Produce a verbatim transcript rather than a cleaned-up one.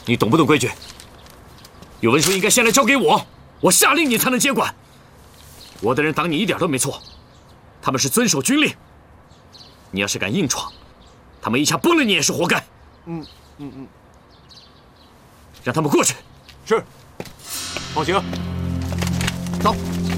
你懂不懂规矩？有文书应该先来交给我，我下令你才能接管。我的人挡你一点都没错，他们是遵守军令。你要是敢硬闯，他们一枪崩了你也是活该。 嗯嗯嗯， 让他们过去。 是，放行。走。